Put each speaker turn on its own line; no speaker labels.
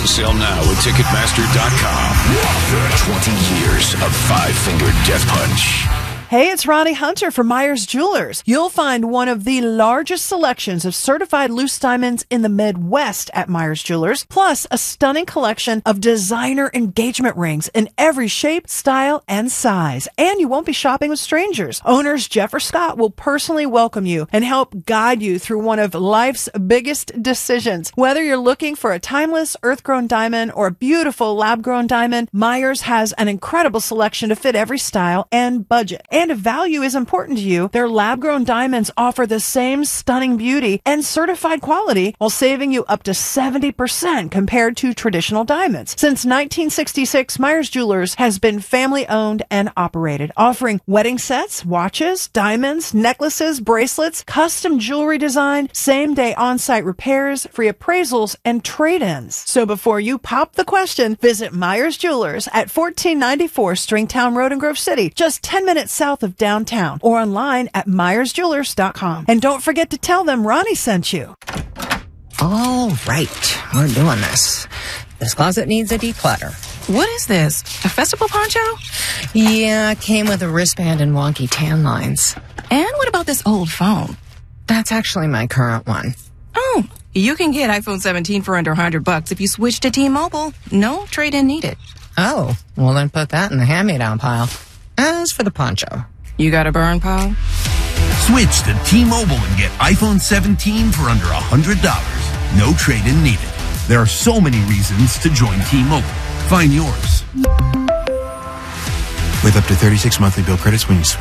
Sale now at Ticketmaster.com. 20 years of Five-Finger Death Punch.
Hey, it's Ronnie Hunter from Myers Jewelers. You'll find one of the largest selections of certified loose diamonds in the Midwest at Myers Jewelers, plus a stunning collection of designer engagement rings in every shape, style, and size. And you won't be shopping with strangers. Owners Jeff or Scott will personally welcome you and help guide you through one of life's biggest decisions. Whether you're looking for a timeless earth-grown diamond or a beautiful lab-grown diamond, Myers has an incredible selection to fit every style and budget. And if value is important to you, their lab-grown diamonds offer the same stunning beauty and certified quality while saving you up to 70% compared to traditional diamonds. Since 1966, Myers Jewelers has been family-owned and operated, offering wedding sets, watches, diamonds, necklaces, bracelets, custom jewelry design, same-day on-site repairs, free appraisals, and trade-ins. So before you pop the question, visit Myers Jewelers at 1494 Stringtown Road in Grove City, just 10 minutes south of downtown, or online at myersjewelers.com. And don't forget to tell them Ronnie sent you.
All right, we're doing this. This closet needs a declutter.
What is this? A festival poncho?
Yeah, it came with a wristband and wonky tan lines.
And what about this old phone?
That's actually my current one.
Oh, you can get iPhone 17 for under $100 if you switch to T-Mobile. No trade-in needed.
Oh, well then put that in the hand-me-down pile. As for the poncho,
you got a burn pile?
Switch to T-Mobile and get iPhone 17 for under $100. No trade-in needed. There are so many reasons to join T-Mobile. Find yours.
With up to 36 monthly bill credits when you switch.